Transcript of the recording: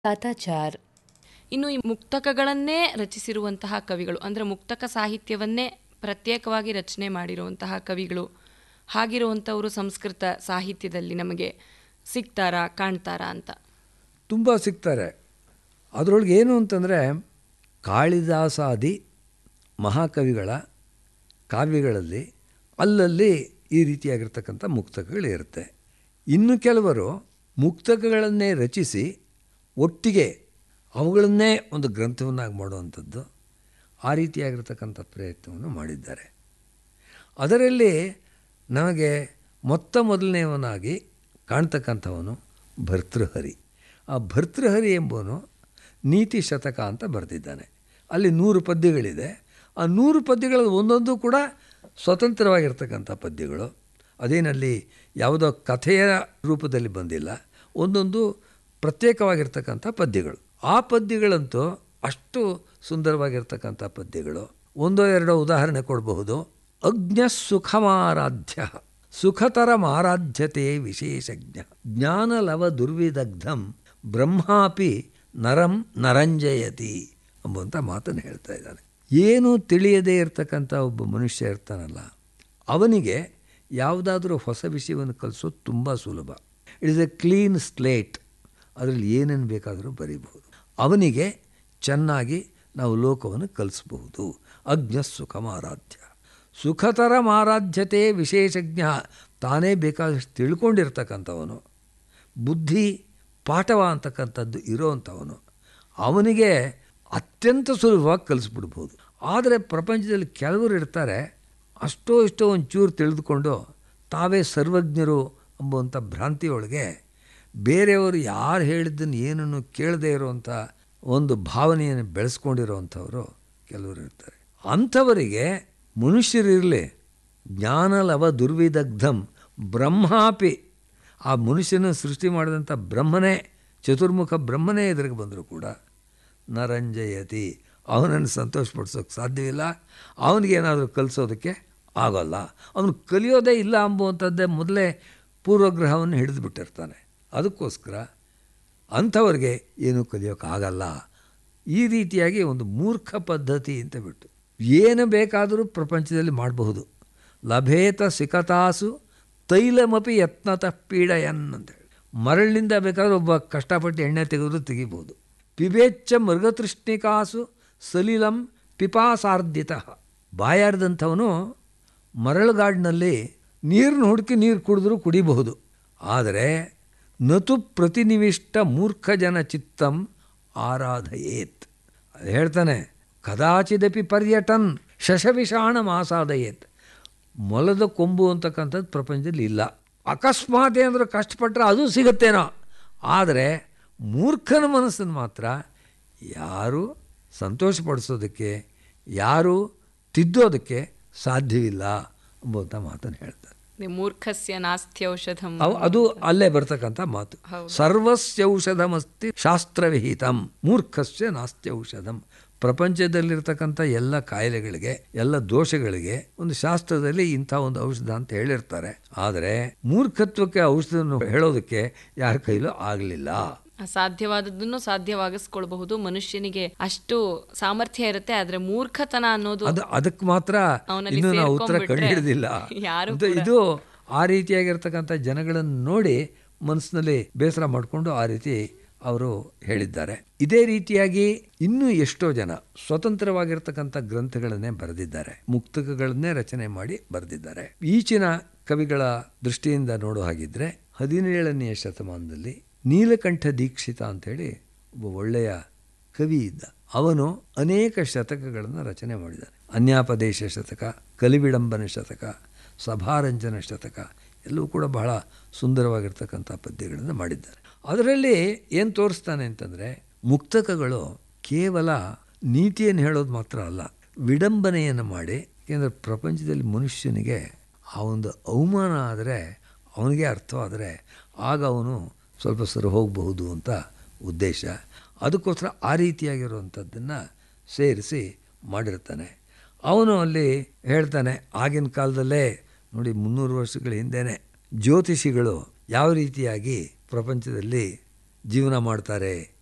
ತಾತಾಚಾರ್. ಇನ್ನು ಈ ಮುಕ್ತಕಗಳನ್ನೇ ರಚಿಸಿರುವಂತಹ ಕವಿಗಳು, ಅಂದರೆ ಮುಕ್ತಕ ಸಾಹಿತ್ಯವನ್ನೇ ಪ್ರತ್ಯೇಕವಾಗಿ ರಚನೆ ಮಾಡಿರುವಂತಹ ಕವಿಗಳು ಹಾಗಿರುವಂಥವರು ಸಂಸ್ಕೃತ ಸಾಹಿತ್ಯದಲ್ಲಿ ನಮಗೆ ಸಿಗ್ತಾರಾ, ಕಾಣ್ತಾರಾ ಅಂತ? ತುಂಬ ಸಿಗ್ತಾರೆ. ಅದರೊಳಗೆ ಏನು ಅಂತಂದರೆ, ಕಾಳಿದಾಸಾದಿ ಮಹಾಕವಿಗಳ ಕಾವ್ಯಗಳಲ್ಲಿ ಅಲ್ಲಲ್ಲಿ ಈ ರೀತಿಯಾಗಿರ್ತಕ್ಕಂಥ ಮುಕ್ತಕಗಳಿರುತ್ತೆ. ಇನ್ನು ಕೆಲವರು ಮುಕ್ತಕಗಳನ್ನೇ ರಚಿಸಿ ಒಟ್ಟಿಗೆ ಅವುಗಳನ್ನೇ ಒಂದು ಗ್ರಂಥವನ್ನಾಗಿ ಮಾಡುವಂಥದ್ದು, ಆ ರೀತಿಯಾಗಿರ್ತಕ್ಕಂಥ ಪ್ರಯತ್ನವನ್ನು ಮಾಡಿದ್ದಾರೆ. ಅದರಲ್ಲಿ ನಮಗೆ ಮೊದಲನೇವನಾಗಿ ಕಾಣ್ತಕ್ಕಂಥವನು ಭರ್ತೃಹರಿ. ಆ ಭರ್ತೃಹರಿ ಎಂಬುವನು ನೀತಿ ಶತಕ ಅಂತ ಬರೆದಿದ್ದಾನೆ. ಅಲ್ಲಿ 100 ಪದ್ಯಗಳಿದೆ. ಆ 100 ಪದ್ಯಗಳಲ್ಲಿ ಒಂದೊಂದು ಕೂಡ ಸ್ವತಂತ್ರವಾಗಿರ್ತಕ್ಕಂಥ ಪದ್ಯಗಳು. ಅದೇನಲ್ಲಿ ಯಾವುದೋ ಕಥೆಯ ರೂಪದಲ್ಲಿ ಬಂದಿಲ್ಲ, ಒಂದೊಂದು ಪ್ರತ್ಯೇಕವಾಗಿರ್ತಕ್ಕಂಥ ಪದ್ಯಗಳು. ಆ ಪದ್ಯಗಳಂತೂ ಅಷ್ಟು ಸುಂದರವಾಗಿರ್ತಕ್ಕಂಥ ಪದ್ಯಗಳು. ಒಂದೋ ಎರಡೋ ಉದಾಹರಣೆ ಕೊಡಬಹುದು. ಅಜ್ಞ ಸುಖಮಾರಾಧ್ಯ ಸುಖತರಮಾರಾಧ್ಯತೆ ವಿಶೇಷಜ್ಞ ಜ್ಞಾನಲವ ದುರ್ವಿದಗ್ಧಂ ಬ್ರಹ್ಮಾಪಿ ನರಂ ನರಂಜಯತಿ ಎಂಬಂಥ ಮಾತನ್ನು ಹೇಳ್ತಾ ಇದ್ದಾನೆ. ಏನೂ ತಿಳಿಯದೇ ಇರತಕ್ಕಂಥ ಒಬ್ಬ ಮನುಷ್ಯ ಇರ್ತಾನಲ್ಲ, ಅವನಿಗೆ ಯಾವುದಾದ್ರೂ ಹೊಸ ವಿಷಯವನ್ನು ಕಲಿಸೋದು ತುಂಬ ಸುಲಭ. It is A clean slate. ಅದರಲ್ಲಿ ಏನೇನು ಬೇಕಾದರೂ ಬರೀಬಹುದು. ಅವನಿಗೆ ಚೆನ್ನಾಗಿ ನಾವು ಲೋಕವನ್ನು ಕಲಿಸಬಹುದು. ಅಜ್ಞ ಸುಖಮಾರಾಧ್ಯ ಸುಖತರ ಮಾರಾಧ್ಯತೆ ವಿಶೇಷಜ್ಞ. ತಾನೇ ಬೇಕಾದಷ್ಟು ತಿಳ್ಕೊಂಡಿರ್ತಕ್ಕಂಥವನು, ಬುದ್ಧಿ ಪಾಠವ ಅಂತಕ್ಕಂಥದ್ದು ಇರೋವಂಥವನು, ಅವನಿಗೆ ಅತ್ಯಂತ ಸುಲಭವಾಗಿ ಕಲಿಸ್ಬಿಡ್ಬೋದು. ಆದರೆ ಪ್ರಪಂಚದಲ್ಲಿ ಕೆಲವರು ಇರ್ತಾರೆ, ಅಷ್ಟೋ ಇಷ್ಟೋ ಒಂಚೂರು ತಿಳಿದುಕೊಂಡು ತಾವೇ ಸರ್ವಜ್ಞರು ಎಂಬುವಂಥ ಭ್ರಾಂತಿಯೊಳಗೆ ಬೇರೆಯವರು ಯಾರು ಹೇಳಿದ್ದನ್ನು ಏನನ್ನು ಕೇಳದೇ ಇರುವಂಥ ಒಂದು ಭಾವನೆಯನ್ನು ಬೆಳೆಸ್ಕೊಂಡಿರೋವಂಥವರು ಕೆಲವರು ಇರ್ತಾರೆ. ಅಂಥವರಿಗೆ ಮನುಷ್ಯರಿರಲಿ, ಜ್ಞಾನಲವ ದುರ್ವಿದಗ್ಧಂ ಬ್ರಹ್ಮಾಪಿ, ಆ ಮನುಷ್ಯನ ಸೃಷ್ಟಿ ಮಾಡಿದಂಥ ಬ್ರಹ್ಮನೇ, ಚತುರ್ಮುಖ ಬ್ರಹ್ಮನೇ ಎದುರಿಗೆ ಬಂದರೂ ಕೂಡ ನರಂಜಯತಿ, ಅವನನ್ನು ಸಂತೋಷಪಡಿಸೋಕ್ಕೆ ಸಾಧ್ಯವಿಲ್ಲ. ಅವನಿಗೇನಾದರೂ ಕಲಿಸೋದಕ್ಕೆ ಆಗೋಲ್ಲ. ಅವನು ಕಲಿಯೋದೇ ಇಲ್ಲ ಅಂಬುವಂಥದ್ದೇ ಮೊದಲೇ ಪೂರ್ವಗ್ರಹವನ್ನು ಹಿಡಿದು ಬಿಟ್ಟಿರ್ತಾನೆ. ಅದಕ್ಕೋಸ್ಕರ ಅಂಥವ್ರಿಗೆ ಏನೂ ಕಲಿಯೋಕ್ಕಾಗಲ್ಲ. ಈ ರೀತಿಯಾಗಿ ಒಂದು ಮೂರ್ಖ ಪದ್ಧತಿ ಅಂತ ಬಿಟ್ಟು ಏನು ಬೇಕಾದರೂ ಪ್ರಪಂಚದಲ್ಲಿ ಮಾಡಬಹುದು. ಲಭೇತ ಸಿಕತಾಸು ತೈಲಮಪಿ ಯತ್ನತಃ ಪೀಡಯನ್ ಅಂತೇಳಿ, ಮರಳಿನಿಂದ ಬೇಕಾದ್ರೆ ಒಬ್ಬ ಕಷ್ಟಪಟ್ಟು ಎಣ್ಣೆ ತೆಗಿಬೋದು. ಪಿಬೇಚ್ಛ ಮೃಗತೃಷ್ಣಿಕಾಸು ಸಲಿಲಂ ಪಿಪಾಸಾರ್ಧಿತ. ಬಾಯಾರ್ದಂಥವನು ಮರಳುಗಾಡಿನಲ್ಲಿ ನೀರನ್ನು ಹುಡುಕಿ ನೀರು ಕುಡಿದ್ರೂ ಕುಡಿಬಹುದು. ಆದರೆ ನತು ಪ್ರತಿನಿವಿಷ್ಟ ಮೂರ್ಖ ಜನ ಚಿತ್ತಂ ಆರಾಧಯೇತ್. ಅದು ಹೇಳ್ತಾನೆ, ಕದಾಚಿದಪಿ ಪರ್ಯಟನ್ ಶಶವಿಷಾಣ ಮಾಸಾದಯೇತ್. ಮೊಲದ ಕೊಂಬು ಅಂತಕ್ಕಂಥದ್ದು ಪ್ರಪಂಚದಲ್ಲಿ ಇಲ್ಲ. ಅಕಸ್ಮಾತ್ ಏನಾದರೂ ಕಷ್ಟಪಟ್ಟರೆ ಅದು ಸಿಗುತ್ತೇನೋ. ಆದರೆ ಮೂರ್ಖನ ಮನಸ್ಸನ್ನು ಮಾತ್ರ ಯಾರೂ ಸಂತೋಷಪಡಿಸೋದಕ್ಕೆ, ಯಾರೂ ತಿದ್ದೋದಕ್ಕೆ ಸಾಧ್ಯವಿಲ್ಲ ಎಂಬಂಥ ಮಾತನ್ನು ಹೇಳ್ತಾರೆ. ಮೂರ್ಖಸ್ಯ ನಾಸ್ತ್ಯೌಷಧಂ, ಅದು ಅಲ್ಲೇ ಬರ್ತಕ್ಕಂಥ ಮಾತು. ಸರ್ವಸ್ಯೌಷಧಮಸ್ತಿ ಶಾಸ್ತ್ರವಿಹಿತಂ ಮೂರ್ಖಸ್ಯ ನಾಸ್ತ್ಯೌಷಧಂ. ಪ್ರಪಂಚದಲ್ಲಿರ್ತಕ್ಕಂಥ ಎಲ್ಲ ಕಾಯಿಲೆಗಳಿಗೆ, ಎಲ್ಲ ದೋಷಗಳಿಗೆ ಒಂದು ಶಾಸ್ತ್ರದಲ್ಲಿ ಇಂಥ ಒಂದು ಔಷಧ ಅಂತ ಹೇಳಿರ್ತಾರೆ. ಆದರೆ ಮೂರ್ಖತ್ವಕ್ಕೆ ಔಷಧವನ್ನು ಹೇಳೋದಕ್ಕೆ ಯಾರ ಕೈಲೂ ಆಗಲಿಲ್ಲ. ಸಾಧ್ಯವಾದದ್ದನ್ನು ಸಾಧ್ಯವಾಗಿಸ್ಕೊಳ್ಬಹುದು. ಮನುಷ್ಯನಿಗೆ ಅಷ್ಟು ಸಾಮರ್ಥ್ಯ ಇರುತ್ತೆ. ಆದ್ರೆ ಮೂರ್ಖತನ ಅನ್ನೋದು ಅದಕ್ಕೆ ಮಾತ್ರ ಇನ್ನೂ ನಾವು ಉತ್ತರ ಕಂಡುಹಿಡಿದಿಲ್ಲ. ಇದು ಆ ರೀತಿಯಾಗಿರ್ತಕ್ಕಂಥ ಜನಗಳನ್ನು ನೋಡಿ ಮನಸ್ಸಿನಲ್ಲಿ ಬೇಸರ ಮಾಡಿಕೊಂಡು ಆ ರೀತಿ ಅವರು ಹೇಳಿದ್ದಾರೆ. ಇದೇ ರೀತಿಯಾಗಿ ಇನ್ನೂ ಎಷ್ಟೋ ಜನ ಸ್ವತಂತ್ರವಾಗಿರ್ತಕ್ಕಂಥ ಗ್ರಂಥಗಳನ್ನೇ ಬರೆದಿದ್ದಾರೆ, ಮುಕ್ತಕಗಳನ್ನೇ ರಚನೆ ಮಾಡಿ ಬರೆದಿದ್ದಾರೆ. ಈಚಿನ ಕವಿಗಳ ದೃಷ್ಟಿಯಿಂದ ನೋಡೋ ಹಾಗಿದ್ರೆ 17ನೇ ಶತಮಾನದಲ್ಲಿ ನೀಲಕಂಠ ದೀಕ್ಷಿತ ಅಂಥೇಳಿ ಒಬ್ಬ ಒಳ್ಳೆಯ ಕವಿ ಇದ್ದ. ಅವನು ಅನೇಕ ಶತಕಗಳನ್ನು ರಚನೆ ಮಾಡಿದ್ದಾನೆ. ಅನ್ಯಾಪದೇಶ ಶತಕ, ಕಲಿವಿಡಂಬನ ಶತಕ, ಸಭಾರಂಜನ ಶತಕ ಎಲ್ಲವೂ ಕೂಡ ಬಹಳ ಸುಂದರವಾಗಿರ್ತಕ್ಕಂಥ ಪದ್ಯಗಳನ್ನು ಮಾಡಿದ್ದಾರೆ. ಅದರಲ್ಲಿ ಏನು ತೋರಿಸ್ತಾನೆ ಅಂತಂದರೆ, ಮುಕ್ತಕಗಳು ಕೇವಲ ನೀತಿಯನ್ನು ಹೇಳೋದು ಮಾತ್ರ ಅಲ್ಲ, ವಿಡಂಬನೆಯನ್ನು ಮಾಡಿ. ಏಕೆಂದರೆ ಪ್ರಪಂಚದಲ್ಲಿ ಮನುಷ್ಯನಿಗೆ ಆ ಒಂದು ಅವಮಾನ ಆದರೆ, ಅವನಿಗೆ ಅರ್ಥವಾದರೆ ಆಗ ಅವನು ಸ್ವಲ್ಪ ಸರಿ ಹೋಗಬಹುದು ಅಂತ ಉದ್ದೇಶ. ಅದಕ್ಕೋಸ್ಕರ ಆ ರೀತಿಯಾಗಿರುವಂಥದ್ದನ್ನು ಸೇರಿಸಿ ಮಾಡಿರ್ತಾನೆ. ಅವನು ಅಲ್ಲಿ ಹೇಳ್ತಾನೆ, ಆಗಿನ ಕಾಲದಲ್ಲೇ ನೋಡಿ 300 ವರ್ಷಗಳ ಹಿಂದೆಯೇ ಜ್ಯೋತಿಷಿಗಳು ಯಾವ ರೀತಿಯಾಗಿ ಪ್ರಪಂಚದಲ್ಲಿ ಜೀವನ ಮಾಡ್ತಾರೆ